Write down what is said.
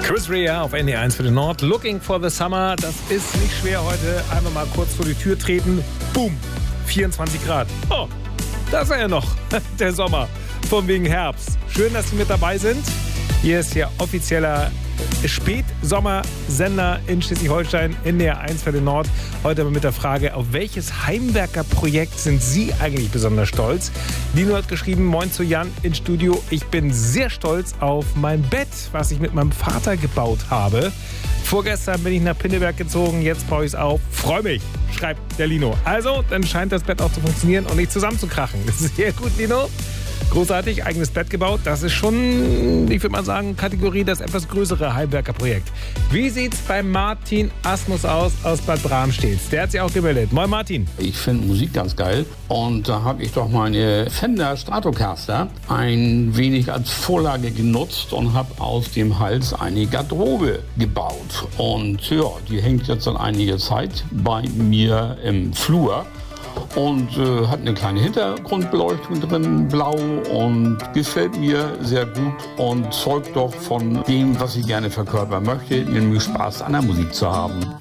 Chris Rea auf NDR1 für den Nord. Looking for the Summer. Das ist nicht schwer heute. Einfach mal kurz vor die Tür treten. Boom. 24 Grad. Oh, da ist er ja noch. Der Sommer. Von wegen Herbst. Schön, dass Sie mit dabei sind. Hier ist Ihr offizieller Spätsommersender in Schleswig-Holstein, NDR1 für den Nord. Heute mit der Frage, auf welches Heimwerkerprojekt sind Sie eigentlich besonders stolz? Dino hat geschrieben, moin zu Jan ins Studio. Ich bin sehr stolz auf mein Bett, was ich mit meinem Vater gebaut habe. Vorgestern bin ich nach Pinneberg gezogen, jetzt baue ich es auf. Freue mich, schreibt der Lino. Also, dann scheint das Bett auch zu funktionieren und nicht zusammenzukrachen. Das ist sehr gut, Lino. Großartig, eigenes Bett gebaut. Das ist schon, ich würde mal sagen, Kategorie das etwas größere Heimwerkerprojekt. Wie sieht's bei Martin Asmus aus Bad Bramstedt? Der hat sich auch gemeldet. Moin Martin. Ich finde Musik ganz geil und da habe ich doch meine Fender Stratocaster ein wenig als Vorlage genutzt und habe aus dem Hals eine Garderobe gebaut. Und ja, die hängt jetzt seit einiger Zeit bei mir im Flur. Und hat eine kleine Hintergrundbeleuchtung drin, blau, und gefällt mir sehr gut und zeugt doch von dem, was ich gerne verkörpern möchte, nämlich Spaß an der Musik zu haben.